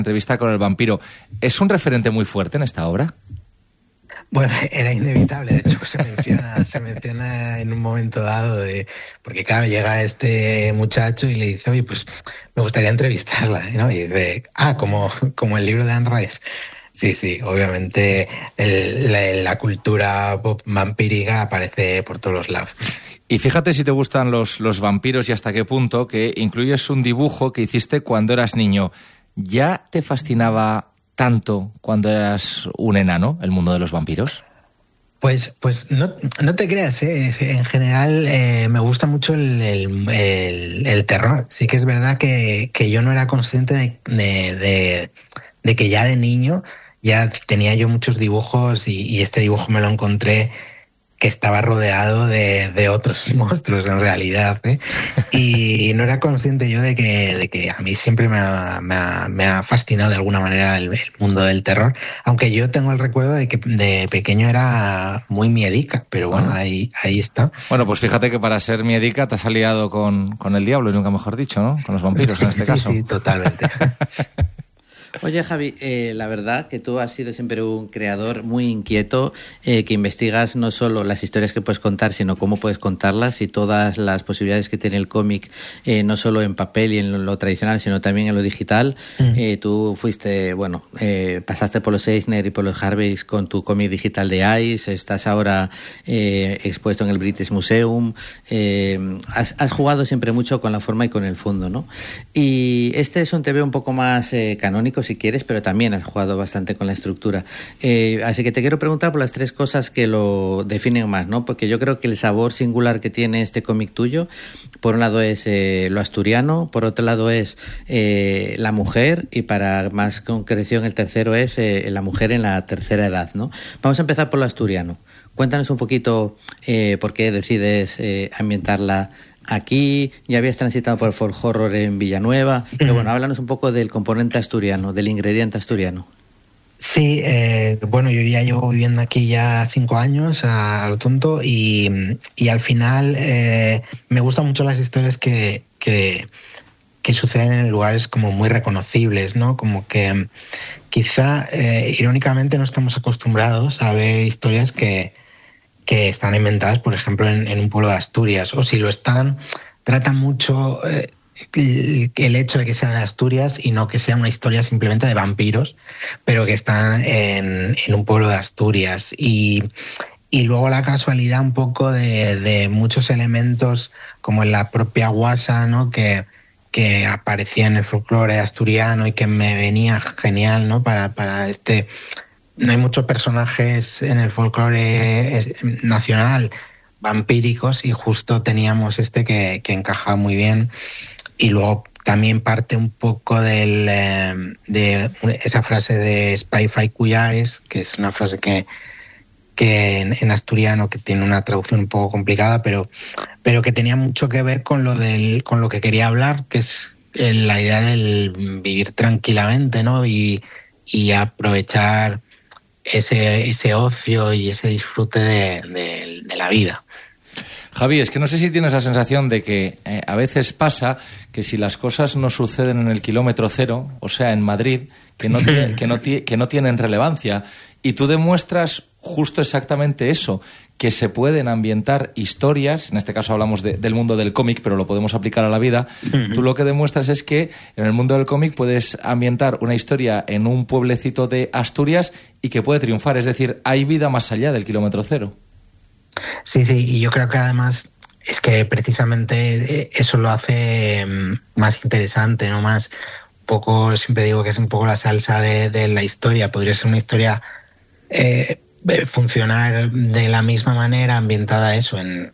Entrevista con el vampiro. ¿Es un referente muy fuerte en esta obra? Bueno, era inevitable, de hecho se menciona en un momento dado, porque claro, llega este muchacho y le dice, oye, pues me gustaría entrevistarla, ¿no? Y dice, como el libro de Anne Rice. Sí, obviamente la cultura pop vampírica aparece por todos los lados. Y fíjate si te gustan los vampiros y hasta qué punto, que incluyes un dibujo que hiciste cuando eras niño. ¿Ya te fascinaba tanto cuando eras un enano el mundo de los vampiros? Pues no te creas, ¿eh? En general me gusta mucho el terror. Sí que es verdad que yo no era consciente de que ya de niño ya tenía yo muchos dibujos y este dibujo me lo encontré que estaba rodeado de otros monstruos en realidad, ¿eh? Y no era consciente yo de que a mí siempre me ha fascinado de alguna manera el mundo del terror, aunque yo tengo el recuerdo de que de pequeño era muy miedica, pero bueno, ahí está. Bueno, pues fíjate que para ser miedica te has aliado con el diablo, y nunca mejor dicho, ¿no? Con los vampiros, sí, en este caso. Sí, totalmente. Oye, Javi, la verdad que tú has sido siempre un creador muy inquieto, que investigas no solo las historias que puedes contar, sino cómo puedes contarlas y todas las posibilidades que tiene el cómic, no solo en papel y en lo tradicional, sino también en lo digital. Tú fuiste, pasaste por los Eisner y por los Harveys con tu cómic digital de Ice, estás ahora expuesto en el British Museum, has jugado siempre mucho con la forma y con el fondo, ¿no? Y este es un TV un poco más canónico, si quieres, pero también has jugado bastante con la estructura. Así que te quiero preguntar por las tres cosas que lo definen más, ¿no? Porque yo creo que el sabor singular que tiene este cómic tuyo, por un lado es lo asturiano, por otro lado es la mujer, y para más concreción el tercero es la mujer en la tercera edad, ¿no? Vamos a empezar por lo asturiano. Cuéntanos un poquito por qué decides ambientarla aquí. Ya habías transitado por el folk horror en Villanueva, pero bueno, háblanos un poco del componente asturiano, del ingrediente asturiano. Sí, yo ya llevo viviendo aquí ya 5 años a lo tonto y al final me gustan mucho las historias que suceden en lugares como muy reconocibles, ¿no? Como que quizá irónicamente no estamos acostumbrados a ver historias que están inventadas, por ejemplo, en un pueblo de Asturias, o si lo están, tratan mucho el hecho de que sea de Asturias y no que sea una historia simplemente de vampiros, pero que están en un pueblo de Asturias. Y luego la casualidad un poco de muchos elementos, como en la propia guasa, ¿no? que aparecía en el folclore asturiano y que me venía genial, ¿no? para este... No hay muchos personajes en el folclore nacional vampíricos y justo teníamos este que encajaba muy bien. Y luego también parte un poco de esa frase de Spy Fai Cuyares, que es una frase que en asturiano, que tiene una traducción un poco complicada, pero que tenía mucho que ver con lo que quería hablar, que es la idea del vivir tranquilamente, ¿no? Y aprovechar ese ocio y ese disfrute de la vida. Javi, es que no sé si tienes la sensación de que a veces pasa que si las cosas no suceden en el kilómetro cero, o sea, en Madrid, que no tienen relevancia, y tú demuestras justo exactamente eso, que se pueden ambientar historias, en este caso hablamos del mundo del cómic, pero lo podemos aplicar a la vida. Tú lo que demuestras es que en el mundo del cómic puedes ambientar una historia en un pueblecito de Asturias y que puede triunfar, es decir, hay vida más allá del kilómetro cero. Sí, y yo creo que además es que precisamente eso lo hace más interesante, ¿no? Más un poco, siempre digo que es un poco la salsa de la historia. Podría ser una historia funcionar de la misma manera ambientada eso en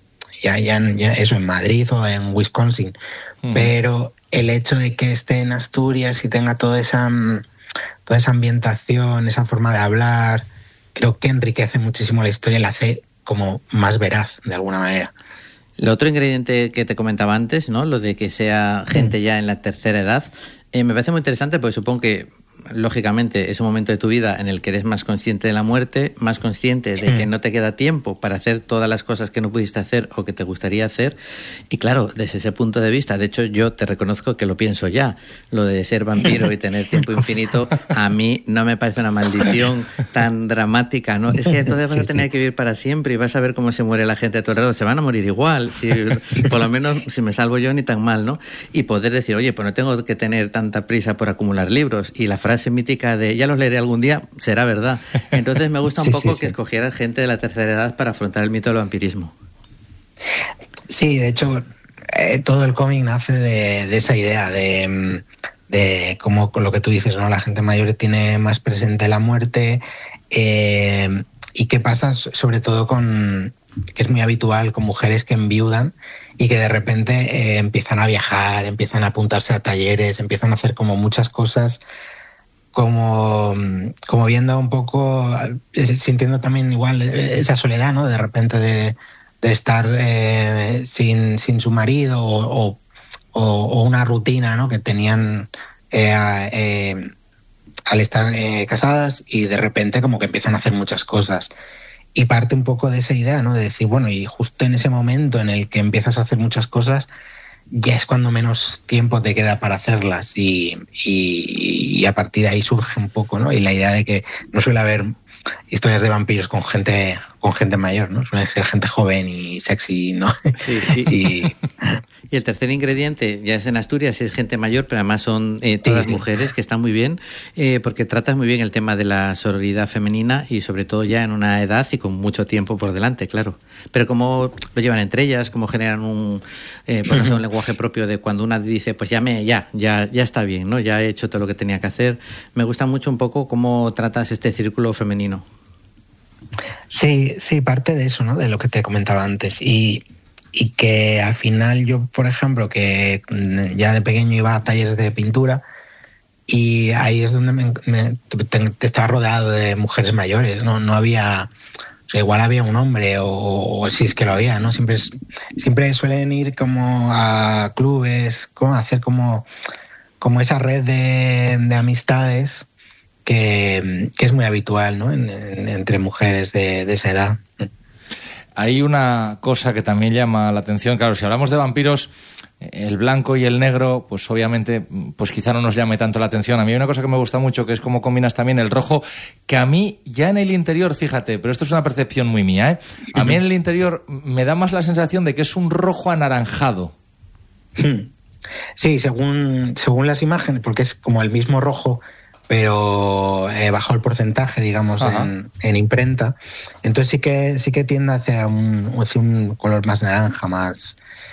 Madrid o en Wisconsin, pero el hecho de que esté en Asturias y tenga toda esa ambientación, esa forma de hablar, creo que enriquece muchísimo la historia y la hace como más veraz de alguna manera. El otro ingrediente que te comentaba antes, ¿no? Lo de que sea gente ya en la tercera edad, me parece muy interesante porque supongo que lógicamente es un momento de tu vida en el que eres más consciente de la muerte, más consciente de que no te queda tiempo para hacer todas las cosas que no pudiste hacer o que te gustaría hacer. Y claro, desde ese punto de vista, de hecho yo te reconozco que lo pienso ya, lo de ser vampiro y tener tiempo infinito, a mí no me parece una maldición tan dramática, ¿no? Es que entonces vas a tener que vivir para siempre y vas a ver cómo se muere la gente a tu alrededor, se van a morir igual, si, por lo menos si me salvo yo ni tan mal, ¿no? Y poder decir, oye, pues no tengo que tener tanta prisa por acumular libros, y la frase mítica de ya los leeré algún día será verdad. Entonces me gusta un poco que escogieras gente de la tercera edad para afrontar el mito del vampirismo. Sí, de hecho todo el cómic nace de esa idea de cómo, con lo que tú dices, ¿no? La gente mayor tiene más presente la muerte, y qué pasa sobre todo que es muy habitual con mujeres que enviudan y que de repente empiezan a viajar, empiezan a apuntarse a talleres, empiezan a hacer como muchas cosas, como viendo un poco, sintiendo también igual esa soledad, ¿no? De repente de estar sin su marido o una rutina, ¿no? Que tenían al estar casadas, y de repente como que empiezan a hacer muchas cosas. Y parte un poco de esa idea, ¿no? De decir, bueno, y justo en ese momento en el que empiezas a hacer muchas cosas, ya es cuando menos tiempo te queda para hacerlas, y a partir de ahí surge un poco, ¿no? Y la idea de que no suele haber historias de vampiros con gente mayor, ¿no? Suele ser gente joven y sexy, ¿no? Sí. Y el tercer ingrediente, ya es en Asturias, es gente mayor, pero además son todas mujeres, que están muy bien, porque tratas muy bien el tema de la sororidad femenina, y sobre todo ya en una edad y con mucho tiempo por delante, claro. Pero cómo lo llevan entre ellas, cómo generan un lenguaje propio de cuando una dice, pues ya está bien, ¿no? Ya he hecho todo lo que tenía que hacer. Me gusta mucho un poco cómo tratas este círculo femenino. Sí, parte de eso, ¿no? De lo que te comentaba antes, y que al final yo, por ejemplo, que ya de pequeño iba a talleres de pintura, y ahí es donde te estaba rodeado de mujeres mayores, no había, o sea, igual había un hombre, o si es que lo había, ¿no? Siempre suelen ir como a clubes, a hacer como esa red de amistades que es muy habitual, ¿no? Entre mujeres de esa edad. Hay una cosa que también llama la atención. Claro, si hablamos de vampiros, el blanco y el negro, pues obviamente, pues quizá no nos llame tanto la atención. A mí hay una cosa que me gusta mucho, que es cómo combinas también el rojo, que a mí ya en el interior, fíjate, pero esto es una percepción muy mía, ¿eh? A mí en el interior me da más la sensación de que es un rojo anaranjado. Sí, según las imágenes, porque es como el mismo rojo, pero bajo el porcentaje, digamos, en imprenta. Entonces sí que tiende hacia un color más naranja, más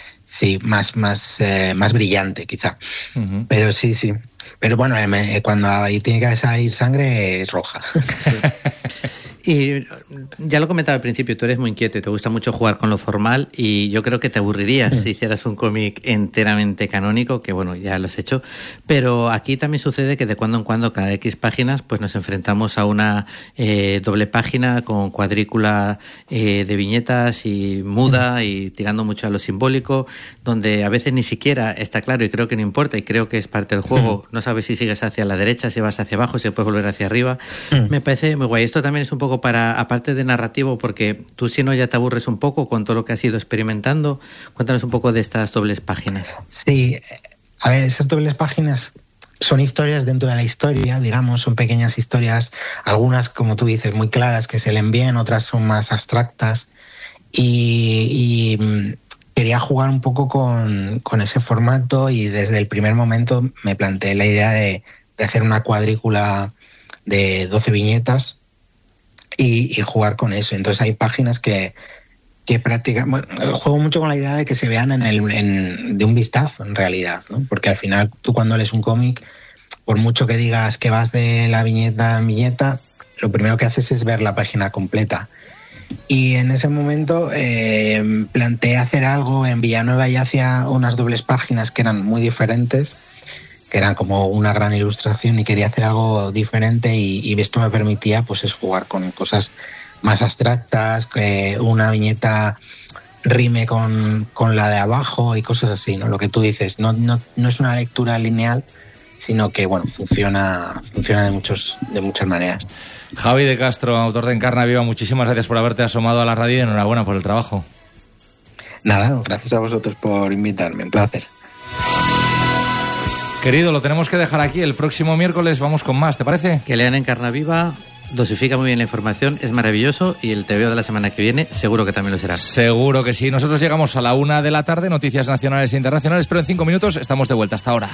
brillante, quizá. Uh-huh. Pero sí. Pero bueno, cuando ahí tiene que salir sangre, es roja. Sí. Y ya lo comentaba al principio, tú eres muy inquieto y te gusta mucho jugar con lo formal, y yo creo que te aburrirías si hicieras un cómic enteramente canónico, que bueno, ya lo has hecho, pero aquí también sucede que de cuando en cuando, cada X páginas, pues nos enfrentamos a una doble página con cuadrícula de viñetas y muda y tirando mucho a lo simbólico, donde a veces ni siquiera está claro, y creo que no importa, y creo que es parte del juego, no sabes si sigues hacia la derecha, si vas hacia abajo, si puedes volver hacia arriba. Me parece muy guay. Esto también es un poco para, aparte de narrativo, porque tú, si no, ya te aburres un poco con todo lo que has ido experimentando. Cuéntanos un poco de estas dobles páginas. Sí, a ver, esas dobles páginas son historias dentro de la historia, digamos, son pequeñas historias, algunas, como tú dices, muy claras, que se leen bien, otras son más abstractas, y quería jugar un poco con ese formato, y desde el primer momento me planteé la idea de hacer una cuadrícula de 12 viñetas y jugar con eso. Entonces hay páginas que prácticamente... Bueno, juego mucho con la idea de que se vean de un vistazo, en realidad, ¿no? Porque al final tú, cuando lees un cómic, por mucho que digas que vas de la viñeta en viñeta, lo primero que haces es ver la página completa. Y en ese momento planteé hacer algo en Villanueva, y hacía unas dobles páginas que eran muy diferentes, que era como una gran ilustración, y quería hacer algo diferente, y esto me permitía, pues, es jugar con cosas más abstractas, que una viñeta rime con la de abajo y cosas así, ¿no? Lo que tú dices, no es una lectura lineal, sino que bueno, funciona de muchas maneras. Javi de Castro, autor de Encarna Viva, muchísimas gracias por haberte asomado a la radio y enhorabuena por el trabajo. Nada, gracias a vosotros por invitarme, un placer. Querido, lo tenemos que dejar aquí. El próximo miércoles vamos con más, ¿te parece? Que lean Encarna Viva, dosifica muy bien la información, es maravilloso, y el TVO de la semana que viene seguro que también lo será. Seguro que sí. Nosotros llegamos a la 1 de la tarde, noticias nacionales e internacionales, pero en 5 minutos estamos de vuelta. Hasta ahora.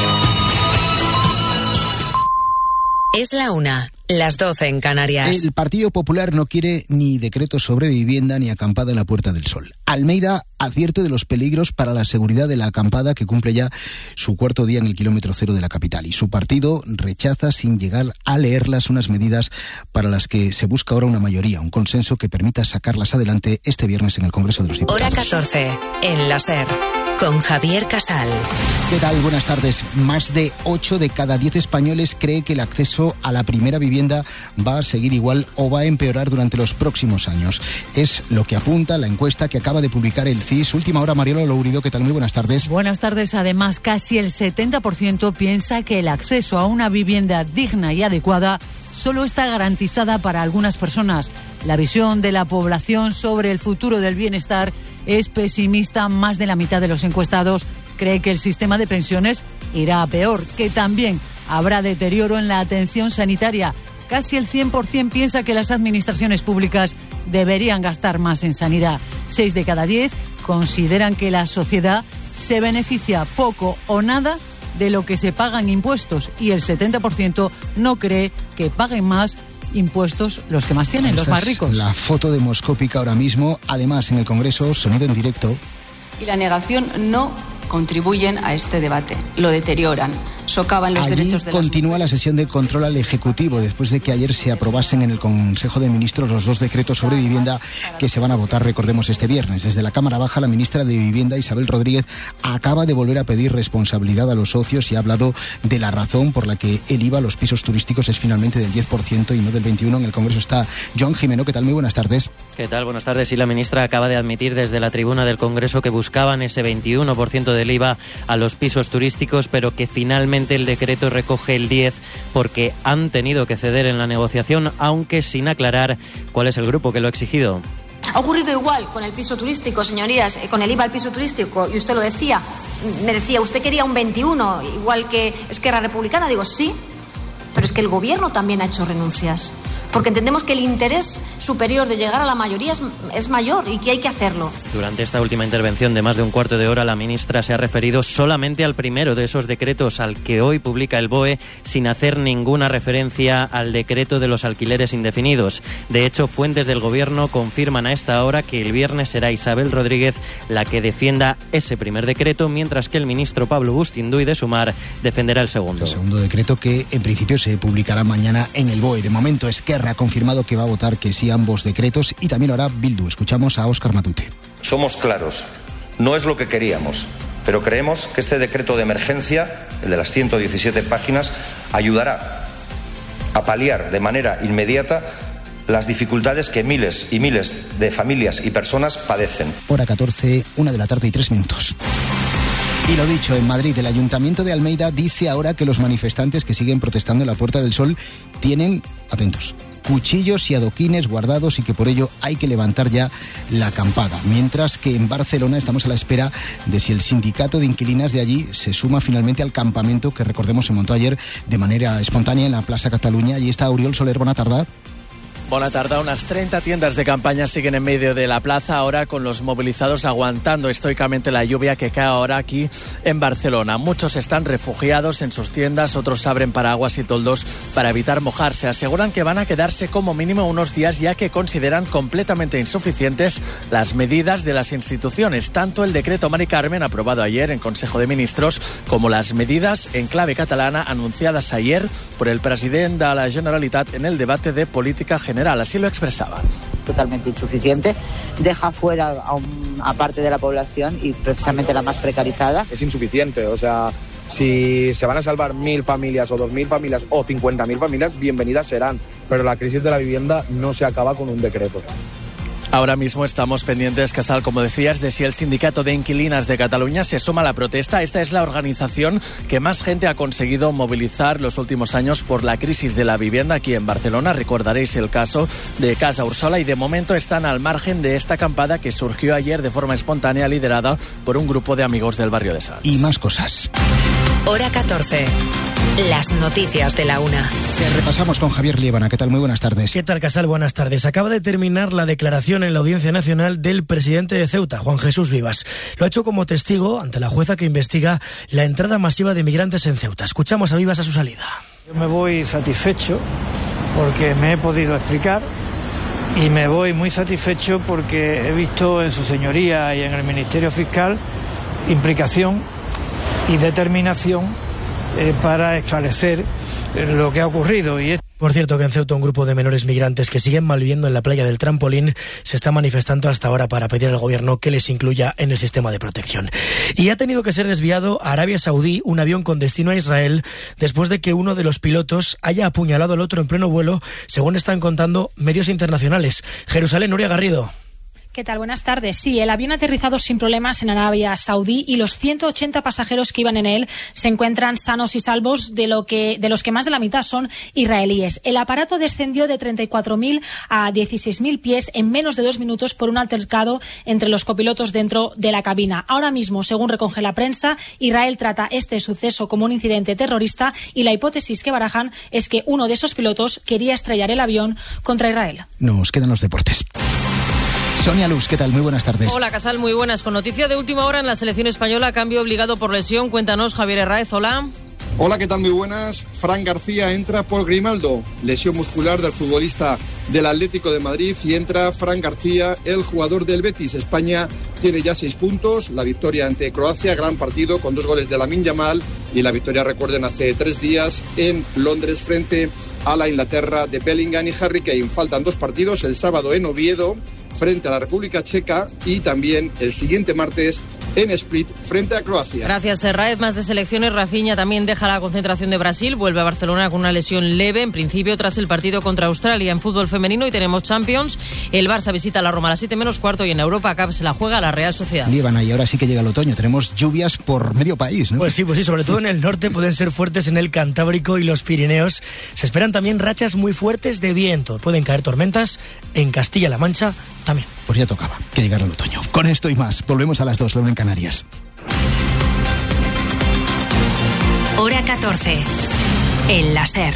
Es la 1, las 12 en Canarias. El Partido Popular no quiere ni decreto sobre vivienda ni acampada en la Puerta del Sol. Almeida advierte de los peligros para la seguridad de la acampada, que cumple ya su 4º día en el kilómetro cero de la capital. Y su partido rechaza, sin llegar a leerlas, unas medidas para las que se busca ahora una mayoría, un consenso que permita sacarlas adelante este viernes en el Congreso de los Diputados. Hora 14, en la SER, con Javier Casal. ¿Qué tal? Buenas tardes. Más de 8 de cada 10 españoles cree que el acceso a la primera vivienda va a seguir igual o va a empeorar durante los próximos años. Es lo que apunta la encuesta que acaba de publicar el CIS. Última hora, Mariela Lourido, ¿qué tal? Muy buenas tardes. Buenas tardes. Además, casi el 70% piensa que el acceso a una vivienda digna y adecuada solo está garantizada para algunas personas. La visión de la población sobre el futuro del bienestar es pesimista. Más de la mitad de los encuestados cree que el sistema de pensiones irá a peor, que también habrá deterioro en la atención sanitaria. Casi el 100% piensa que las administraciones públicas deberían gastar más en sanidad. 6 de cada 10 consideran que la sociedad se beneficia poco o nada de lo que se paga en impuestos, y el 70% no cree que paguen más impuestos los que más tienen, los más ricos. La foto demoscópica ahora mismo, además en el Congreso, sonido en directo. Y la negación no contribuyen a este debate, lo deterioran, socavan los derechos de las continúa la sesión de control al Ejecutivo, después de que ayer se aprobasen en el Consejo de Ministros los 2 decretos sobre vivienda que se van a votar, recordemos, este viernes. Desde la Cámara Baja, la ministra de Vivienda, Isabel Rodríguez, acaba de volver a pedir responsabilidad a los socios y ha hablado de la razón por la que el IVA a los pisos turísticos es finalmente del 10% y no del 21%. En el Congreso está John Jimeno. ¿Qué tal? Muy buenas tardes. ¿Qué tal? Buenas tardes. Sí, la ministra acaba de admitir desde la tribuna del Congreso que buscaban ese 21% del IVA a los pisos turísticos, pero que finalmente el decreto recoge el 10% porque han tenido que ceder en la negociación, aunque sin aclarar cuál es el grupo que lo ha exigido. Ha ocurrido igual con el piso turístico, señorías, con el IVA al piso turístico, y usted lo decía, me decía, usted quería un 21%, igual que Esquerra Republicana. Digo, sí, pero es que el Gobierno también ha hecho renuncias, porque entendemos que el interés superior de llegar a la mayoría es mayor y que hay que hacerlo. Durante esta última intervención de más de un cuarto de hora, la ministra se ha referido solamente al primero de esos decretos, al que hoy publica el BOE, sin hacer ninguna referencia al decreto de los alquileres indefinidos. De hecho, fuentes del Gobierno confirman a esta hora que el viernes será Isabel Rodríguez la que defienda ese primer decreto, mientras que el ministro Pablo Bustinduy de Sumar defenderá el segundo. El segundo decreto, que en principio se publicará mañana en el BOE. De momento, Esquerra ha confirmado que va a votar que sí a ambos decretos, y también lo hará Bildu. Escuchamos a Óscar Matute. Somos claros, no es lo que queríamos, pero creemos que este decreto de emergencia, el de las 117 páginas, ayudará a paliar de manera inmediata las dificultades que miles y miles de familias y personas padecen. Hora 14, 1 de la tarde y 3 minutos. Y lo dicho, en Madrid, el Ayuntamiento de Almeida dice ahora que los manifestantes que siguen protestando en la Puerta del Sol tienen, atentos, cuchillos y adoquines guardados y que por ello hay que levantar ya la acampada. Mientras que en Barcelona estamos a la espera de si el sindicato de inquilinas de allí se suma finalmente al campamento que, recordemos, se montó ayer de manera espontánea en la Plaza Cataluña. Allí está Oriol Soler, buena tarde. Bona tarda. Unas 30 tiendas de campaña siguen en medio de la plaza, ahora con los movilizados aguantando estoicamente la lluvia que cae ahora aquí en Barcelona. Muchos están refugiados en sus tiendas, otros abren paraguas y toldos para evitar mojarse. Aseguran que van a quedarse como mínimo unos días, ya que consideran completamente insuficientes las medidas de las instituciones, tanto el decreto Mari Carmen aprobado ayer en Consejo de Ministros como las medidas en clave catalana anunciadas ayer por el presidente de la Generalitat en el debate de política general. Así lo expresaban. Totalmente insuficiente, deja fuera a parte de la población y precisamente la más precarizada. Es insuficiente, o sea, si se van a salvar 1.000 familias o 2.000 familias o 50.000 familias, bienvenidas serán, pero la crisis de la vivienda no se acaba con un decreto. Ahora mismo estamos pendientes, Casal, como decías, de si el Sindicato de Inquilinas de Cataluña se suma a la protesta. Esta es la organización que más gente ha conseguido movilizar los últimos años por la crisis de la vivienda aquí en Barcelona. Recordaréis el caso de Casa Ursola y de momento están al margen de esta acampada que surgió ayer de forma espontánea, liderada por un grupo de amigos del barrio de Sants. Y más cosas. Hora 14. Las noticias de la una. Que repasamos con Javier Liébana. ¿Qué tal? Muy buenas tardes. ¿Qué tal, Casal? Buenas tardes. Acaba de terminar la declaración en la Audiencia Nacional del presidente de Ceuta, Juan Jesús Vivas. Lo ha hecho como testigo ante la jueza que investiga la entrada masiva de migrantes en Ceuta. Escuchamos a Vivas a su salida. Yo me voy satisfecho porque me he podido explicar y me voy muy satisfecho porque he visto en su señoría y en el Ministerio Fiscal implicación y determinación para esclarecer lo que ha ocurrido. Por cierto, que en Ceuta un grupo de menores migrantes que siguen malviviendo en la playa del Trampolín se está manifestando hasta ahora para pedir al gobierno que les incluya en el sistema de protección. Y ha tenido que ser desviado a Arabia Saudí un avión con destino a Israel después de que uno de los pilotos haya apuñalado al otro en pleno vuelo, según están contando medios internacionales. Jerusalén, Nuria Garrido. ¿Qué tal? Buenas tardes. Sí, el avión ha aterrizado sin problemas en Arabia Saudí y los 180 pasajeros que iban en él se encuentran sanos y salvos, de los que más de la mitad son israelíes. El aparato descendió de 34.000 a 16.000 pies en menos de 2 minutos por un altercado entre los copilotos dentro de la cabina. Ahora mismo, según recoge la prensa, Israel trata este suceso como un incidente terrorista y la hipótesis que barajan es que uno de esos pilotos quería estrellar el avión contra Israel. Nos quedan los deportes. Sonia Luz, ¿qué tal? Muy buenas tardes. Hola, Casal, muy buenas. Con noticia de última hora en la selección española, cambio obligado por lesión. Cuéntanos, Javier Herráez, hola. Hola, ¿qué tal? Muy buenas. Fran García entra por Grimaldo, lesión muscular del futbolista del Atlético de Madrid, y entra Fran García, el jugador del Betis. España tiene ya 6 puntos, la victoria ante Croacia, gran partido con 2 goles de Lamine Yamal, y la victoria, recuerden, hace 3 días en Londres frente a la Inglaterra de Bellingham y Harry Kane. Faltan 2 partidos, el sábado en Oviedo frente a la República Checa y también el siguiente martes en Split frente a Croacia. Gracias, Herráez. Más de selecciones. Rafinha también deja la concentración de Brasil, vuelve a Barcelona con una lesión leve, en principio tras el partido contra Australia. En fútbol femenino y tenemos Champions, el Barça visita a la Roma a las 7:15 y en Europa Cup se la juega a la Real Sociedad. Líbana, y ahora sí que llega el otoño, tenemos lluvias por medio país, ¿no? Pues sí, sobre todo en el norte pueden ser fuertes en el Cantábrico y los Pirineos. Se esperan también rachas muy fuertes de viento, pueden caer tormentas en Castilla-La Mancha también. Pues ya tocaba que llegara el otoño. Con esto y más, volvemos a las 2, la 1 en Canarias. Hora 14. El la SER.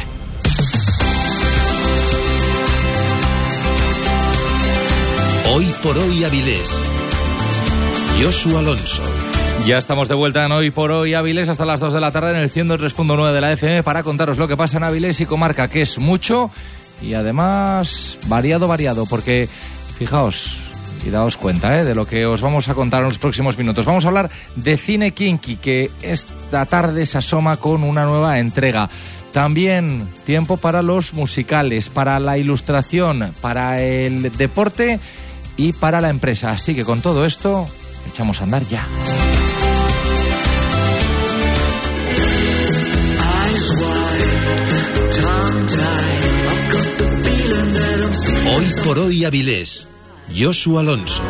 Hoy por hoy Avilés. Josu Alonso. Ya estamos de vuelta en Hoy por Hoy Avilés hasta las 2 de la tarde en el 103.9 de la FM para contaros lo que pasa en Avilés y comarca, que es mucho y además variado, porque fijaos y daos cuenta de lo que os vamos a contar en los próximos minutos. Vamos a hablar de Cine Kinky, que esta tarde se asoma con una nueva entrega. También tiempo para los musicales, para la ilustración, para el deporte y para la empresa. Así que con todo esto, echamos a andar ya. Hoy por hoy Avilés. Josu Alonso.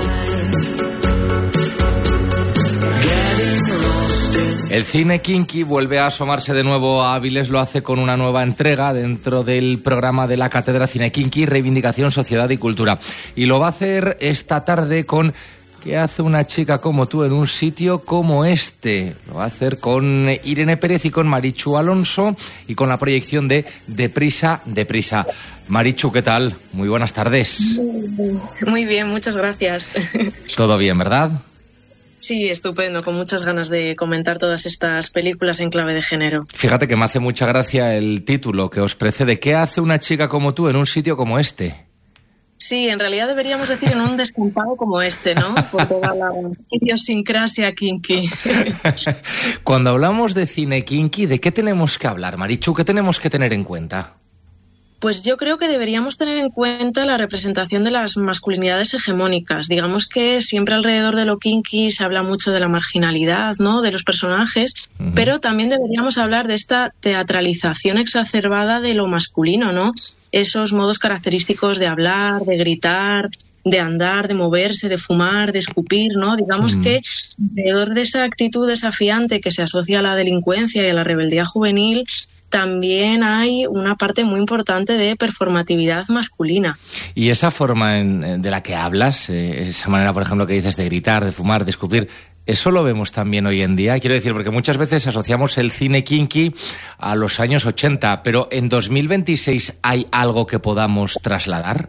El cine kinky vuelve a asomarse de nuevo a Avilés, lo hace con una nueva entrega dentro del programa de la Cátedra Cine Kinky, Reivindicación, Sociedad y Cultura. Y lo va a hacer esta tarde con ¿Qué hace una chica como tú en un sitio como este? Lo va a hacer con Irene Pérez y con Marichu Alonso y con la proyección de Deprisa, Deprisa. Marichu, ¿qué tal? Muy buenas tardes. Muy bien, muchas gracias. Todo bien, ¿verdad? Sí, estupendo, con muchas ganas de comentar todas estas películas en clave de género. Fíjate que me hace mucha gracia el título que os precede. ¿Qué hace una chica como tú en un sitio como este? Sí, en realidad deberíamos decir en un descampado como este, ¿no? Por toda la idiosincrasia kinky. Cuando hablamos de cine kinky, ¿de qué tenemos que hablar, Marichu? ¿Qué tenemos que tener en cuenta? Pues yo creo que deberíamos tener en cuenta la representación de las masculinidades hegemónicas. Digamos que siempre alrededor de lo kinky se habla mucho de la marginalidad, ¿no?, de los personajes, pero también deberíamos hablar de esta teatralización exacerbada de lo masculino, ¿no? Esos modos característicos de hablar, de gritar, andar, de moverse, de fumar, de escupir, ¿no? Digamos que alrededor de esa actitud desafiante que se asocia a la delincuencia y a la rebeldía juvenil, también hay una parte muy importante de performatividad masculina. Y esa forma de la que hablas, esa manera, por ejemplo, que dices de gritar, de fumar, de escupir, ¿eso lo vemos también hoy en día? Quiero decir, porque muchas veces asociamos el cine kinky a los años 80, pero ¿en 2026 hay algo que podamos trasladar?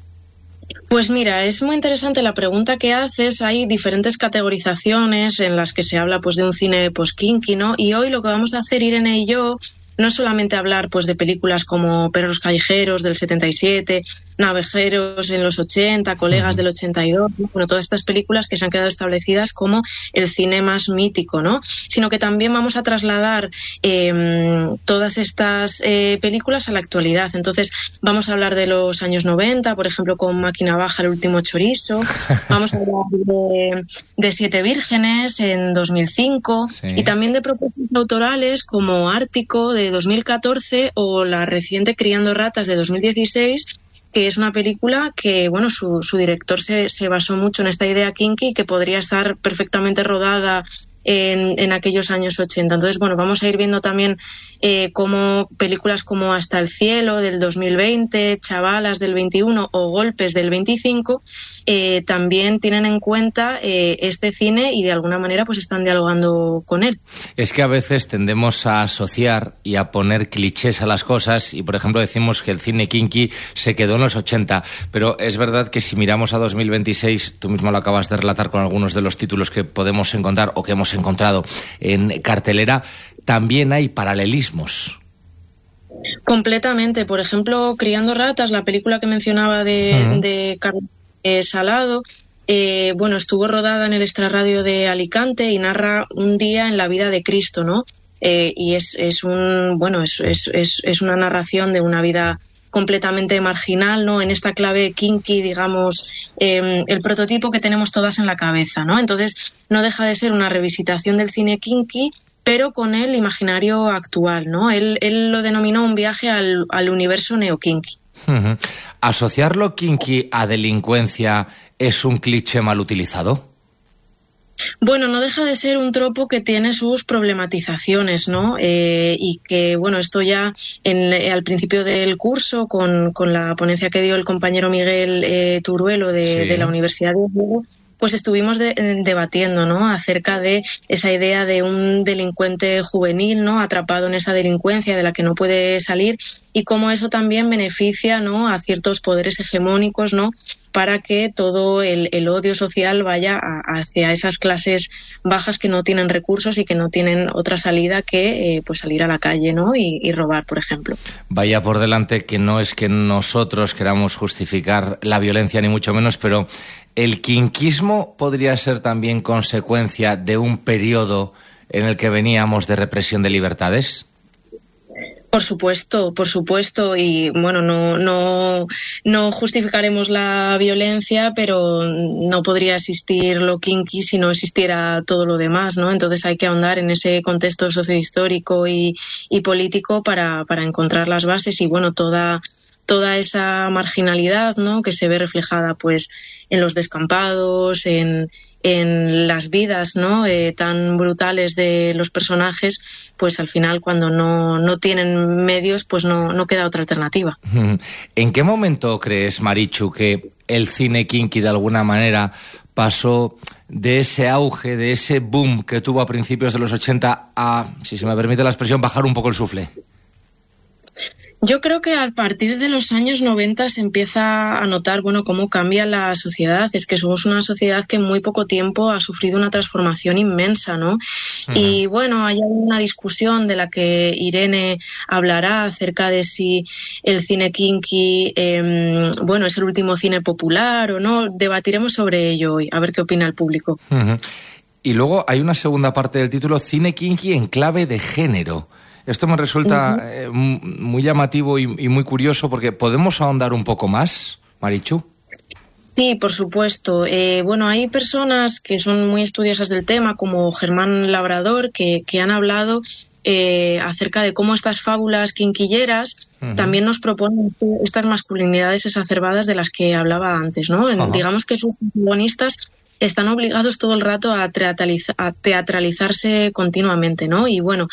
Pues mira, es muy interesante la pregunta que haces. Hay diferentes categorizaciones en las que se habla pues de un cine post-kinky, ¿no? Y hoy lo que vamos a hacer, Irene y yo, no es solamente hablar pues de películas como Perros callejeros del 77, Navejeros en los 80, Colegas del 82, bueno, todas estas películas que se han quedado establecidas como el cine más mítico, ¿no? Sino que también vamos a trasladar todas estas películas a la actualidad. Entonces vamos a hablar de los años 90, por ejemplo, con Máquina Baja, El último chorizo. Vamos a hablar de Siete vírgenes en 2005, sí. Y también de propuestas autorales como Ártico de 2014 o la reciente Criando ratas de 2016, que es una película que, bueno, su director se basó mucho en esta idea kinky, que podría estar perfectamente rodada en aquellos años 80. Entonces, bueno, vamos a ir viendo también como películas como Hasta el cielo del 2020, Chavalas del 21 o Golpes del 25 también tienen en cuenta este cine y de alguna manera pues están dialogando con él. Es que a veces tendemos a asociar y a poner clichés a las cosas y, por ejemplo, decimos que el cine kinky se quedó en los 80, pero es verdad que si miramos a 2026, tú mismo lo acabas de relatar con algunos de los títulos que podemos encontrar o que hemos encontrado en cartelera, también hay paralelismos. Completamente. Por ejemplo, Criando ratas, la película que mencionaba de Carlos Salado, bueno, estuvo rodada en el Extrarradio de Alicante y narra un día en la vida de Cristo, ¿no? Y es una narración de una vida completamente marginal, ¿no? En esta clave kinky, digamos, el prototipo que tenemos todas en la cabeza, ¿no? Entonces, no deja de ser una revisitación del cine kinky, pero con el imaginario actual, ¿no? Él lo denominó un viaje al universo neokinky. ¿Asociar lo kinky a delincuencia es un cliché mal utilizado? Bueno, no deja de ser un tropo que tiene sus problematizaciones, ¿no? Y que, bueno, esto ya al principio del curso, con la ponencia que dio el compañero Miguel Turuelo de la Universidad de Oviedo, pues estuvimos debatiendo, ¿no? Acerca de esa idea de un delincuente juvenil, ¿no? Atrapado en esa delincuencia de la que no puede salir, y cómo eso también beneficia, ¿no? A ciertos poderes hegemónicos, ¿no? Para que todo el odio social vaya hacia esas clases bajas que no tienen recursos y que no tienen otra salida que pues salir a la calle, ¿no? Y robar, por ejemplo. Vaya por delante que no es que nosotros queramos justificar la violencia, ni mucho menos, pero ¿el kinkismo podría ser también consecuencia de un periodo en el que veníamos de represión de libertades? Por supuesto, y bueno, no justificaremos la violencia, pero no podría existir lo kinky si no existiera todo lo demás, ¿no? Entonces hay que ahondar en ese contexto sociohistórico y político para encontrar las bases y, bueno, toda esa marginalidad, ¿no? Que se ve reflejada pues en los descampados, en las vidas, ¿no? Tan brutales de los personajes, pues al final cuando no tienen medios, pues no queda otra alternativa. ¿En qué momento crees, Marichu, que el cine kinky de alguna manera pasó de ese auge, de ese boom que tuvo a principios de los 80 a, si se me permite la expresión, bajar un poco el suflé? Yo creo que a partir de los años 90 se empieza a notar, bueno, cómo cambia la sociedad. Es que somos una sociedad que en muy poco tiempo ha sufrido una transformación inmensa, ¿no? Y bueno, hay una discusión de la que Irene hablará acerca de si el cine kinky, bueno, es el último cine popular o no. Debatiremos sobre ello hoy, a ver qué opina el público. Y luego hay una segunda parte del título, cine kinky en clave de género. Esto me resulta muy llamativo y muy curioso, porque ¿podemos ahondar un poco más, Marichu? Sí, por supuesto. Bueno, hay personas que son muy estudiosas del tema, como Germán Labrador, que han hablado acerca de cómo estas fábulas quinquilleras también nos proponen estas masculinidades exacerbadas de las que hablaba antes, ¿no? Digamos que sus protagonistas están obligados todo el rato a teatralizarse continuamente, ¿no? Y bueno,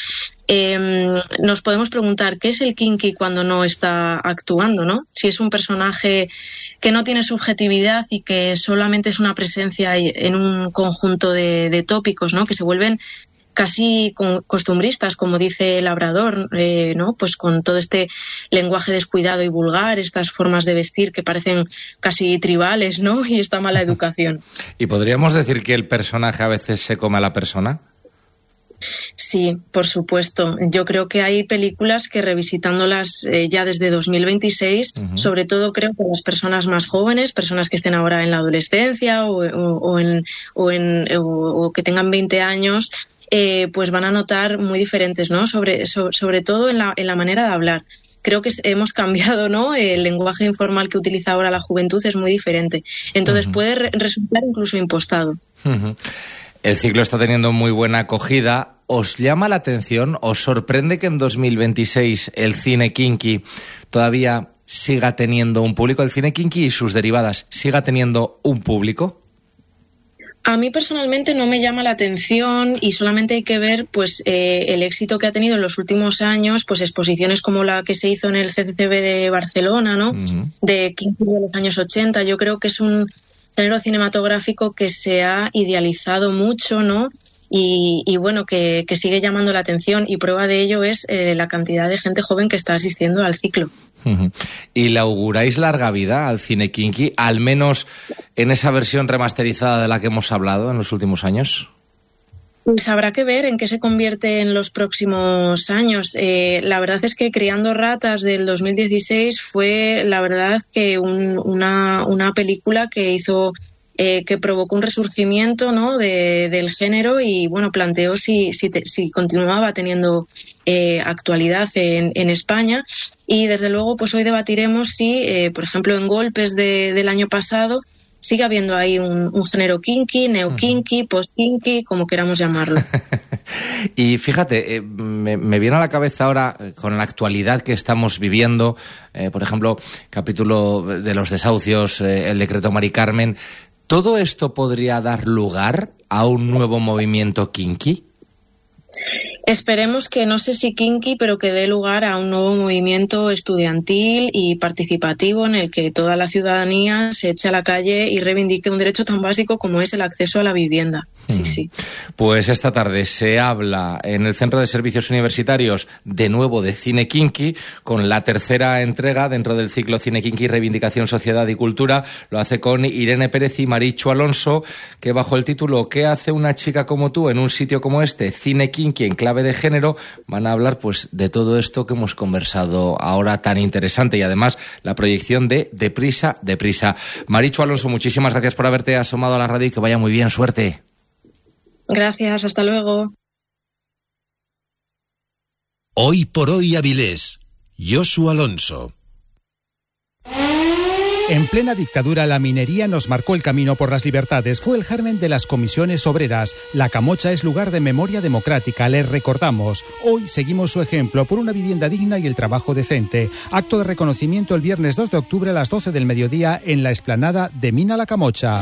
nos podemos preguntar qué es el kinky cuando no está actuando, ¿no? Si es un personaje que no tiene subjetividad y que solamente es una presencia en un conjunto de tópicos, ¿no? Que se vuelven casi costumbristas, como dice Labrador, ¿no? Pues con todo este lenguaje descuidado y vulgar, estas formas de vestir que parecen casi tribales, ¿no? Y esta mala educación. ¿Y podríamos decir que el personaje a veces se come a la persona? Sí, por supuesto. Yo creo que hay películas que, revisitándolas ya desde 2026, sobre todo creo que las personas más jóvenes, personas que estén ahora en la adolescencia o que tengan 20 años, pues van a notar muy diferentes, ¿no? Sobre todo en la manera de hablar. Creo que hemos cambiado, ¿no? El lenguaje informal que utiliza ahora la juventud es muy diferente. Entonces puede resultar incluso impostado. El ciclo está teniendo muy buena acogida. ¿Os llama la atención, os sorprende que en 2026 el cine kinky todavía siga teniendo un público? ¿El cine kinky y sus derivadas siga teniendo un público? A mí personalmente no me llama la atención y solamente hay que ver pues el éxito que ha tenido en los últimos años, pues exposiciones como la que se hizo en el CCCB de Barcelona, ¿no? De kinky de los años 80. Yo creo que es un género cinematográfico que se ha idealizado mucho, ¿no? Y bueno, que sigue llamando la atención, y prueba de ello es la cantidad de gente joven que está asistiendo al ciclo. ¿Y le auguráis larga vida al cine kinky, al menos en esa versión remasterizada de la que hemos hablado en los últimos años? Pues habrá que ver en qué se convierte en los próximos años. La verdad es que Criando ratas del 2016 fue, la verdad, que una película que hizo... que provocó un resurgimiento, ¿no? del género, y bueno, planteó si continuaba teniendo actualidad en España, y desde luego pues hoy debatiremos si, por ejemplo, en Golpes del año pasado sigue habiendo ahí un género kinky, neo-kinky, post-kinky, como queramos llamarlo. Y fíjate, me viene a la cabeza ahora, con la actualidad que estamos viviendo, por ejemplo, capítulo de los desahucios, el decreto Mari Carmen. ¿Todo esto podría dar lugar a un nuevo movimiento kinky? Esperemos que, no sé si kinky, pero que dé lugar a un nuevo movimiento estudiantil y participativo en el que toda la ciudadanía se eche a la calle y reivindique un derecho tan básico como es el acceso a la vivienda. Sí. Pues esta tarde se habla en el Centro de Servicios Universitarios de nuevo de cine kinky, con la tercera entrega dentro del ciclo Cine Kinky, Reivindicación, Sociedad y Cultura. Lo hace con Irene Pérez y Marichu Alonso, que bajo el título ¿Qué hace una chica como tú en un sitio como este? Cine kinky en clave de género, van a hablar pues de todo esto que hemos conversado ahora tan interesante, y además la proyección de Deprisa. Marichu Alonso, muchísimas gracias por haberte asomado a la radio y que vaya muy bien, suerte. Gracias, hasta luego. Hoy por hoy Avilés, Josu Alonso. En plena dictadura, la minería nos marcó el camino por las libertades. Fue el germen de las comisiones obreras. La Camocha es lugar de memoria democrática, les recordamos. Hoy seguimos su ejemplo por una vivienda digna y el trabajo decente. Acto de reconocimiento el viernes 2 de octubre a las 12 del mediodía en la explanada de Mina La Camocha.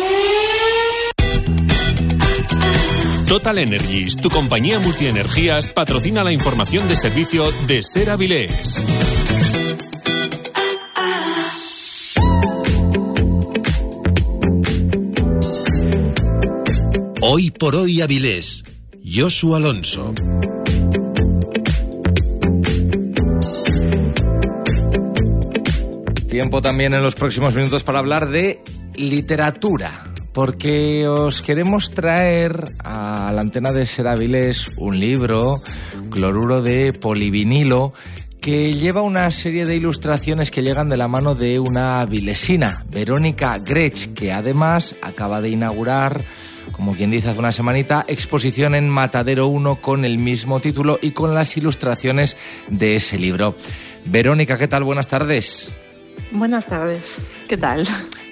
Total Energies, tu compañía multienergías, patrocina la información de servicio de Ser Avilés. Hoy por hoy Avilés, Josu Alonso. Tiempo también en los próximos minutos para hablar de literatura, porque os queremos traer a la antena de Ser Avilés un libro, Cloruro de polivinilo, que lleva una serie de ilustraciones que llegan de la mano de una avilesina, Verónica Grech, que además acaba de inaugurar, como quien dice hace una semanita, exposición en Matadero 1 con el mismo título y con las ilustraciones de ese libro. Verónica, ¿qué tal? Buenas tardes. Buenas tardes, ¿qué tal?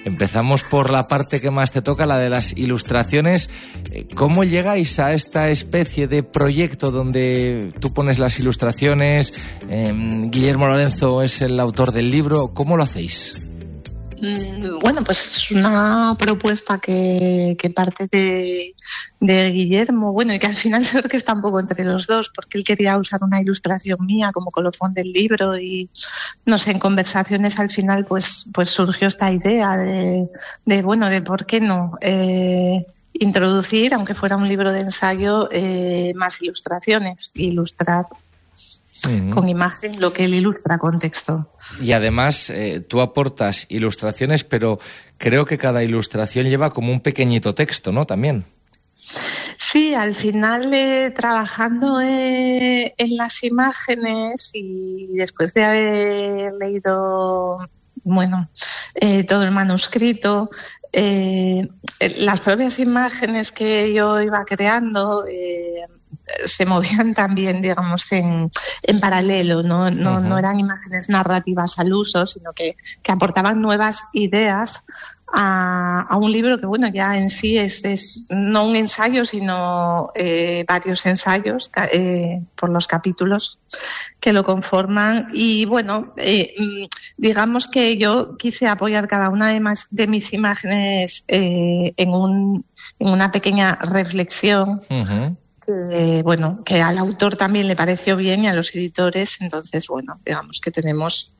Empezamos por la parte que más te toca, la de las ilustraciones. ¿Cómo llegáis a esta especie de proyecto donde tú pones las ilustraciones? Guillermo Lorenzo es el autor del libro. ¿Cómo lo hacéis? Bueno, pues es una propuesta que parte de Guillermo, bueno, y que al final creo que está un poco entre los dos, porque él quería usar una ilustración mía como colofón del libro y, no sé, en conversaciones al final pues surgió esta idea de por qué no introducir, aunque fuera un libro de ensayo, más ilustraciones, ilustrar con imagen lo que él ilustra con texto. Y además tú aportas ilustraciones, pero creo que cada ilustración lleva como un pequeñito texto, ¿no? También. Sí, al final trabajando en las imágenes y después de haber leído todo el manuscrito, las propias imágenes que yo iba creando se movían también, digamos, en paralelo, no eran imágenes narrativas al uso, sino que aportaban nuevas ideas a un libro que, bueno, ya en sí es no un ensayo, sino varios ensayos por los capítulos que lo conforman. Y, bueno, digamos que yo quise apoyar cada una de mis imágenes en una pequeña reflexión. Que al autor también le pareció bien y a los editores. Entonces, bueno, digamos que tenemos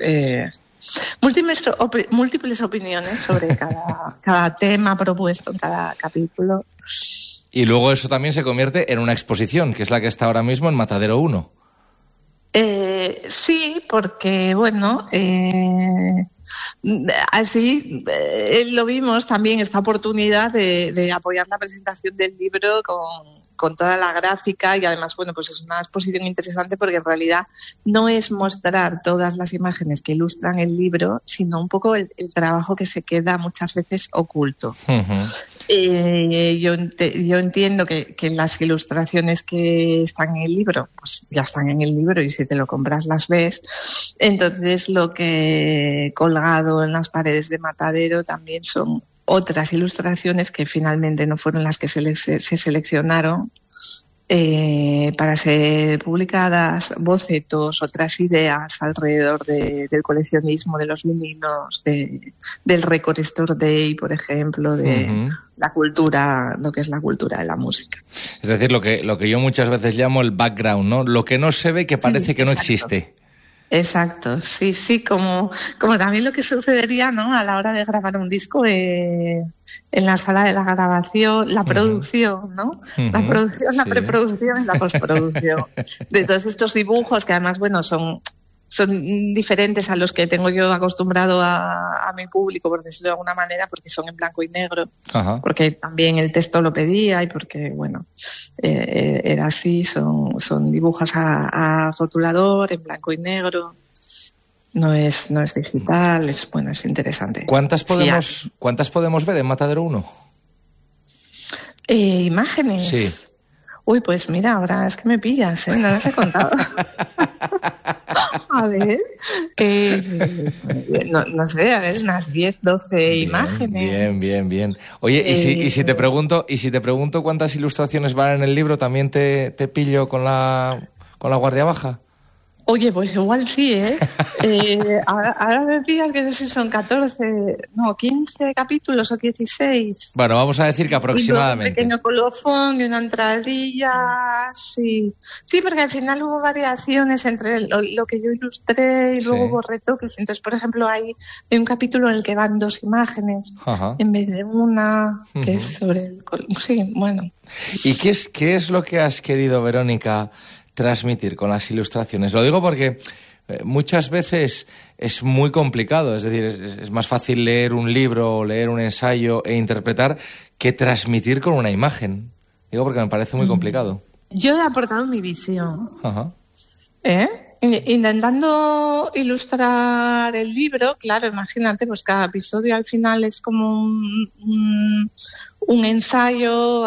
múltiples opiniones sobre cada tema propuesto en cada capítulo. Y luego eso también se convierte en una exposición, que es la que está ahora mismo en Matadero 1. Sí, porque, bueno, así lo vimos también, esta oportunidad de apoyar la presentación del libro con toda la gráfica, y además, bueno, pues es una exposición interesante porque en realidad no es mostrar todas las imágenes que ilustran el libro, sino un poco el trabajo que se queda muchas veces oculto. Yo entiendo que las ilustraciones que están en el libro, pues ya están en el libro y si te lo compras las ves. Entonces lo que he colgado en las paredes de Matadero también son otras ilustraciones que finalmente no fueron las que se seleccionaron para ser publicadas, bocetos, otras ideas alrededor del coleccionismo de los vinilos, del Record Store Day, por ejemplo, de la cultura, lo que es la cultura de la música. Es decir, lo que yo muchas veces llamo el background, ¿no? Lo que no se ve, que parece que no existe. Exacto, sí, como también lo que sucedería, ¿no?, a la hora de grabar un disco en la sala de la grabación, la producción, ¿no? La producción, la preproducción y la postproducción. De todos estos dibujos que además, bueno, son diferentes a los que tengo yo acostumbrado a mi público, por decirlo de alguna manera, porque son en blanco y negro, porque también el texto lo pedía y porque, bueno, era así, son dibujos a rotulador, en blanco y negro, no es digital, es interesante. ¿Cuántas podemos ver en Matadero 1? Imágenes. Sí. Uy, pues mira, ahora es que me pillas, no las he contado. A ver, no sé, a ver, unas 10, 12 imágenes. Bien. Oye, y si te pregunto cuántas ilustraciones van en el libro, ¿también te pillo con la guardia baja? Oye, pues igual sí, ¿eh? Ahora me pillas que no sé si son 15 capítulos o 16. Bueno, vamos a decir que aproximadamente. Un pequeño colofón y una entradilla, sí. Sí, porque al final hubo variaciones entre lo que yo ilustré y luego hubo retoques. Entonces, por ejemplo, hay un capítulo en el que van 2 imágenes en vez de una, que es sobre el... Sí, bueno. ¿Y qué es lo que has querido, Verónica, transmitir con las ilustraciones? Lo digo porque muchas veces es muy complicado, es decir, es más fácil leer un libro o leer un ensayo e interpretar que transmitir con una imagen. Digo porque me parece muy complicado. Yo he aportado mi visión. Intentando ilustrar el libro, claro, imagínate, pues cada episodio al final es como un ensayo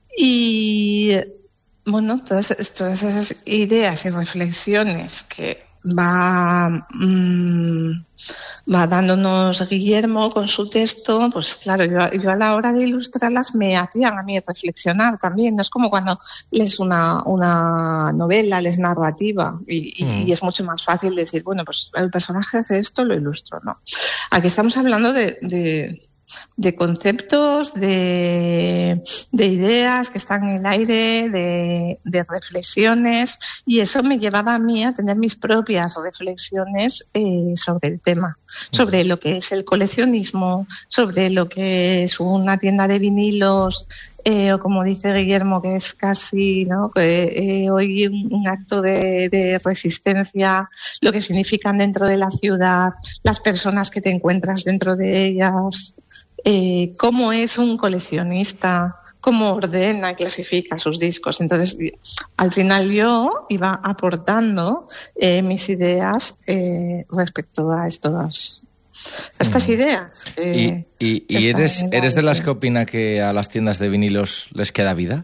y... Bueno, todas esas ideas y reflexiones que va dándonos Guillermo con su texto, pues claro, yo a la hora de ilustrarlas me hacían a mí reflexionar también. No es como cuando lees una novela, lees narrativa y es mucho más fácil decir, bueno, pues el personaje hace esto, lo ilustro, ¿no? Aquí estamos hablando de conceptos, de ideas que están en el aire, de reflexiones, y eso me llevaba a mí a tener mis propias reflexiones sobre el tema, sobre lo que es el coleccionismo, sobre lo que es una tienda de vinilos, o como dice Guillermo, que es casi, ¿no?, hoy un acto de resistencia, lo que significan dentro de la ciudad, las personas que te encuentras dentro de ellas, cómo es un coleccionista, cómo ordena y clasifica sus discos. Entonces, al final yo iba aportando mis ideas respecto a estas ideas. ¿Y eres de las que opina que a las tiendas de vinilos les queda vida?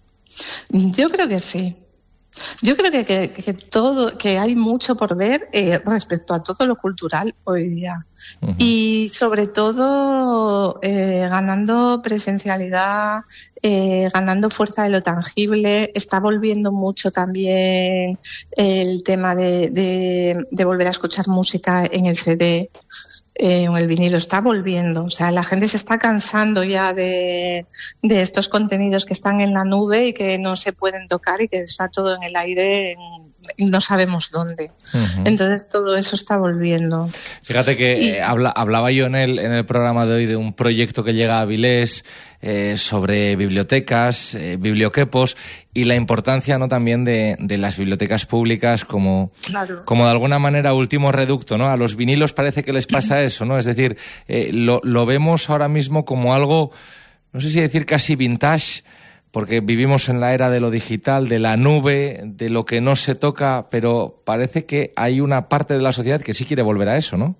Yo creo que sí. Yo creo que hay mucho por ver respecto a todo lo cultural hoy día. Uh-huh. Y sobre todo ganando presencialidad, ganando fuerza de lo tangible. Está volviendo mucho también el tema de volver a escuchar música en el CD. El vinilo está volviendo, o sea, la gente se está cansando ya de estos contenidos que están en la nube y que no se pueden tocar y que está todo en el aire y no sabemos dónde. Uh-huh. Entonces todo eso está volviendo. Fíjate que hablaba yo en el programa de hoy de un proyecto que llega a Avilés sobre bibliotecas, biblioquepos, y la importancia, ¿no?, también de las bibliotecas públicas como de alguna manera último reducto, ¿no? A los vinilos parece que les pasa eso, ¿no? Es decir, lo vemos ahora mismo como algo, no sé si decir casi vintage, porque vivimos en la era de lo digital, de la nube, de lo que no se toca, pero parece que hay una parte de la sociedad que sí quiere volver a eso, ¿no?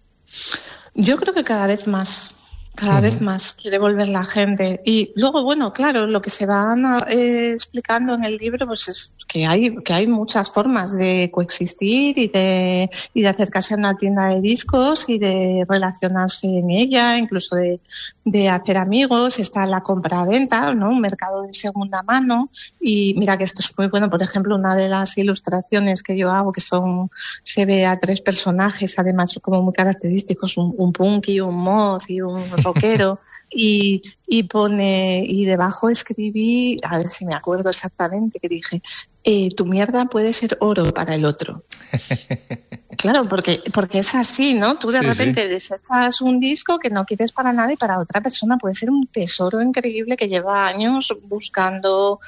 Yo creo que cada vez más. Cada vez más quiere volver la gente. Y luego, bueno, claro, lo que se va explicando en el libro, pues es que hay muchas formas de coexistir y de acercarse a una tienda de discos y de relacionarse en ella, incluso de hacer amigos. Está la compra-venta, ¿no?, un mercado de segunda mano. Y mira que esto es muy bueno. Por ejemplo, una de las ilustraciones que yo hago, se ve a 3 personajes, además como muy característicos, un punky, un mod y un rockero, y pone, y debajo escribí, a ver si me acuerdo exactamente, que dije, tu mierda puede ser oro para el otro. Claro, porque es así, ¿no? Tú de repente desechas un disco que no quieres para nada y para otra persona puede ser un tesoro increíble que lleva años buscando.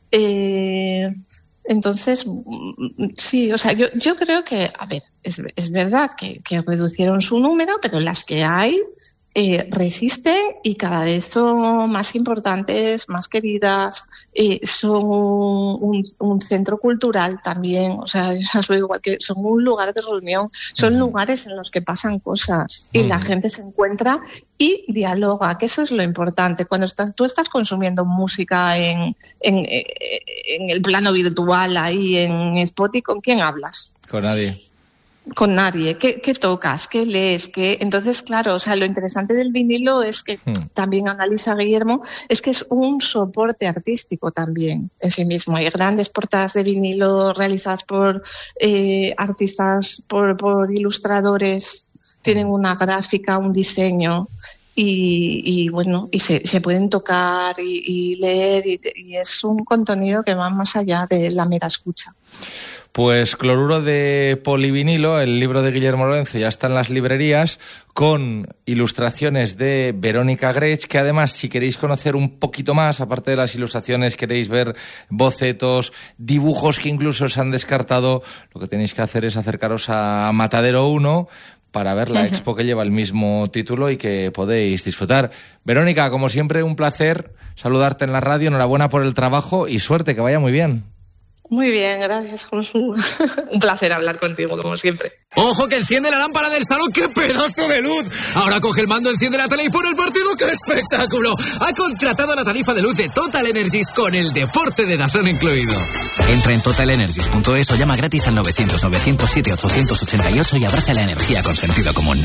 Entonces, sí, o sea, yo creo que, a ver, es verdad que reducieron su número, pero las que hay resisten y cada vez son más importantes, más queridas, son un centro cultural también, o sea, igual que son un lugar de reunión, son lugares en los que pasan cosas y la gente se encuentra y dialoga, que eso es lo importante. Cuando tú estás consumiendo música en el plano virtual, ahí en Spotify, ¿con quién hablas? Con nadie. Con nadie. ¿Qué tocas? ¿Qué lees? Entonces, claro, o sea, lo interesante del vinilo es que también analiza Guillermo, es que es un soporte artístico también en sí mismo. Hay grandes portadas de vinilo realizadas por artistas, por ilustradores, tienen una gráfica, un diseño y bueno, y se pueden tocar y leer y es un contenido que va más allá de la mera escucha. Pues Cloruro de polivinilo, el libro de Guillermo Lorenzo, ya está en las librerías con ilustraciones de Verónica Grech, que además, si queréis conocer un poquito más, aparte de las ilustraciones, queréis ver bocetos, dibujos que incluso se han descartado, lo que tenéis que hacer es acercaros a Matadero 1 para ver la expo que lleva el mismo título y que podéis disfrutar. Verónica, como siempre, un placer saludarte en la radio, enhorabuena por el trabajo y suerte, que vaya muy bien. Muy bien, gracias, Josu. Un placer hablar contigo, como siempre. ¡Ojo, que enciende la lámpara del salón! ¡Qué pedazo de luz! Ahora coge el mando, enciende la tele y pone el partido. ¡Qué espectáculo! Ha contratado la tarifa de luz de Total Energies con el deporte de DAZN incluido. Entra en totalenergies.es o llama gratis al 900-907-888 y abraza la energía con sentido común.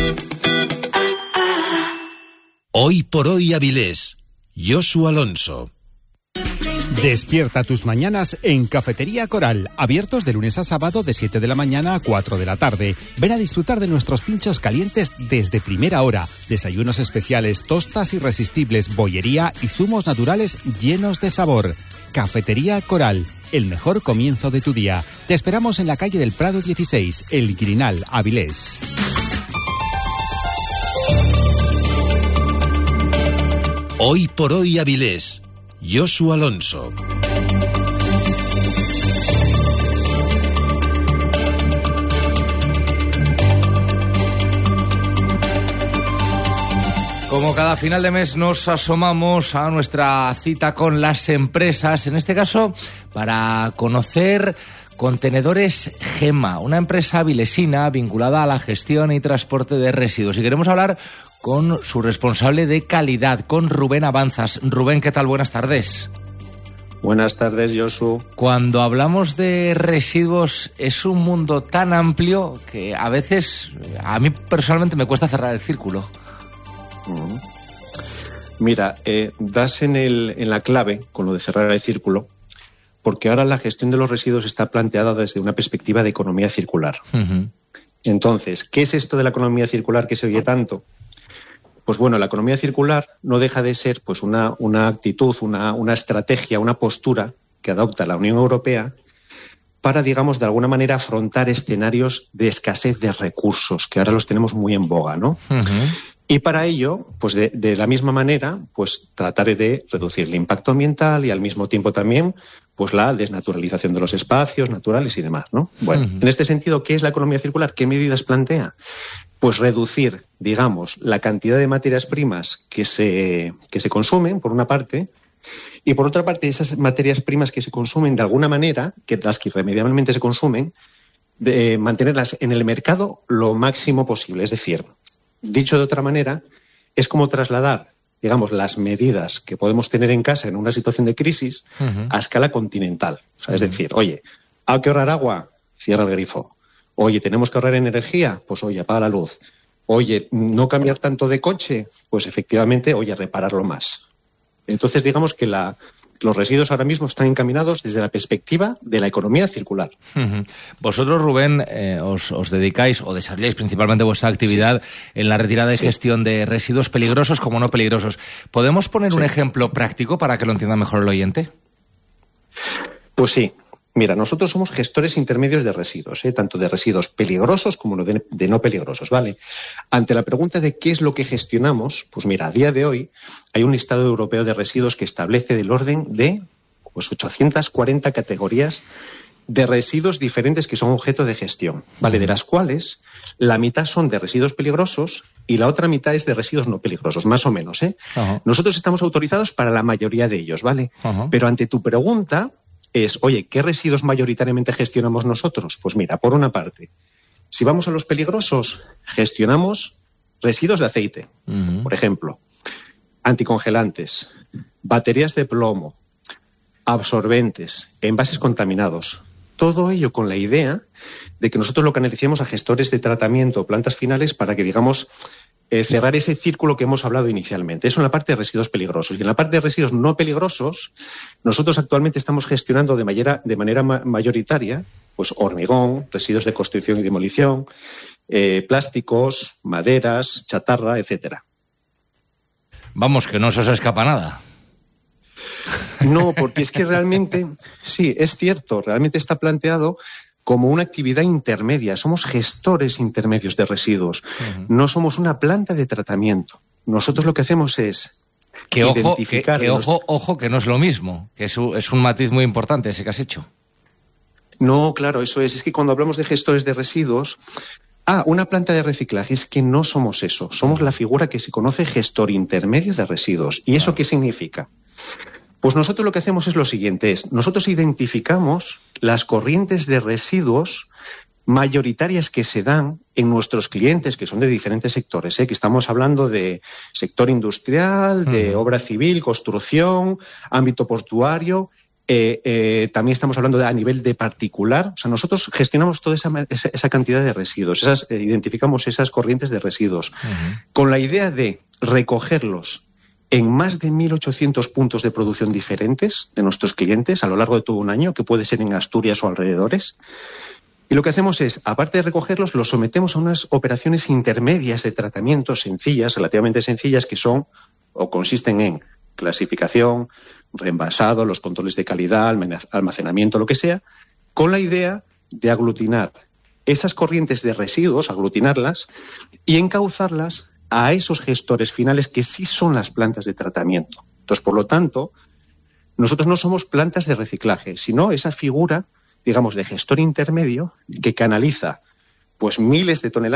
Hoy por hoy Avilés. Josu Alonso. Despierta tus mañanas en Cafetería Coral, abiertos de lunes a sábado de 7 de la mañana a 4 de la tarde. Ven a disfrutar de nuestros pinchos calientes desde primera hora, desayunos especiales, tostas irresistibles, bollería y zumos naturales llenos de sabor. Cafetería Coral, el mejor comienzo de tu día. Te esperamos en la calle del Prado 16, El Quirinal, Avilés. Hoy por hoy Avilés. Josu Alonso. Como cada final de mes nos asomamos a nuestra cita con las empresas, en este caso para conocer Contenedores Gema, una empresa avilesina vinculada a la gestión y transporte de residuos. Y queremos hablar con su responsable de calidad, con Rubén Avanzas. Rubén, ¿qué tal? Buenas tardes. Buenas tardes, Josu. Cuando hablamos de residuos es un mundo tan amplio que a veces, a mí personalmente me cuesta cerrar el círculo. Mira, das en la clave con lo de cerrar el círculo, porque ahora la gestión de los residuos está planteada desde una perspectiva de economía circular. Entonces, ¿qué es esto de la economía circular que se oye tanto? Pues bueno, la economía circular no deja de ser pues una actitud, una estrategia, una postura que adopta la Unión Europea para, digamos, de alguna manera afrontar escenarios de escasez de recursos, que ahora los tenemos muy en boga, ¿no? Y para ello, pues de la misma manera, pues tratar de reducir el impacto ambiental y al mismo tiempo también pues la desnaturalización de los espacios naturales y demás, ¿no? Bueno, en este sentido, ¿qué es la economía circular? ¿Qué medidas plantea? Pues reducir, digamos, la cantidad de materias primas que se consumen, por una parte, y por otra parte, esas materias primas que se consumen de alguna manera, que las que irremediablemente se consumen, de mantenerlas en el mercado lo máximo posible. Es decir, dicho de otra manera, es como trasladar, digamos, las medidas que podemos tener en casa en una situación de crisis a escala continental. O sea, es decir, oye, ¿hay que ahorrar agua? Cierra el grifo. Oye, ¿tenemos que ahorrar energía? Pues oye, apaga la luz. Oye, ¿no cambiar tanto de coche? Pues efectivamente, oye, repararlo más. Entonces, digamos que los residuos ahora mismo están encaminados desde la perspectiva de la economía circular. Vosotros, Rubén, os dedicáis o desarrolláis principalmente vuestra actividad en la retirada y gestión de residuos peligrosos como no peligrosos. ¿Podemos poner un ejemplo práctico para que lo entienda mejor el oyente? Pues sí. Mira, nosotros somos gestores intermedios de residuos, tanto de residuos peligrosos como de no peligrosos, ¿vale? Ante la pregunta de qué es lo que gestionamos, pues mira, a día de hoy hay un listado europeo de residuos que establece del orden de pues 840 categorías de residuos diferentes que son objeto de gestión, ¿vale? De las cuales la mitad son de residuos peligrosos y la otra mitad es de residuos no peligrosos, más o menos, Nosotros estamos autorizados para la mayoría de ellos, ¿vale? Pero ante tu pregunta es, oye, ¿qué residuos mayoritariamente gestionamos nosotros? Pues mira, por una parte, si vamos a los peligrosos, gestionamos residuos de aceite, por ejemplo, anticongelantes, baterías de plomo, absorbentes, envases contaminados. Todo ello con la idea de que nosotros lo canalicemos a gestores de tratamiento, plantas finales, para que, digamos, cerrar ese círculo que hemos hablado inicialmente. Eso en la parte de residuos peligrosos. Y en la parte de residuos no peligrosos, nosotros actualmente estamos gestionando de manera mayoritaria pues hormigón, residuos de construcción y demolición, plásticos, maderas, chatarra, etcétera. Vamos, que no se os escapa nada. No, porque es que realmente, sí, es cierto, realmente está planteado como una actividad intermedia. Somos gestores intermedios de residuos. No somos una planta de tratamiento. Nosotros lo que hacemos es identificar... Ojo, que no es lo mismo. Que es un matiz muy importante ese que has hecho. No, claro, eso es. Es que cuando hablamos de gestores de residuos... una planta de reciclaje. Es que no somos eso. Somos la figura que se conoce gestor intermedio de residuos. ¿Y eso qué significa? Pues nosotros lo que hacemos es lo siguiente, nosotros identificamos las corrientes de residuos mayoritarias que se dan en nuestros clientes, que son de diferentes sectores, que estamos hablando de sector industrial, de obra civil, construcción, ámbito portuario, también estamos hablando a nivel de particular. O sea, nosotros gestionamos toda esa cantidad de residuos, identificamos esas corrientes de residuos, con la idea de recogerlos en más de 1.800 puntos de producción diferentes de nuestros clientes a lo largo de todo un año, que puede ser en Asturias o alrededores. Y lo que hacemos es, aparte de recogerlos, los sometemos a unas operaciones intermedias de tratamiento sencillas, relativamente sencillas, que son o consisten en clasificación, reenvasado, los controles de calidad, almacenamiento, lo que sea, con la idea de aglutinar esas corrientes de residuos, aglutinarlas y encauzarlas a esos gestores finales que sí son las plantas de tratamiento. Entonces, por lo tanto, nosotros no somos plantas de reciclaje, sino esa figura, digamos, de gestor intermedio que canaliza pues miles de toneladas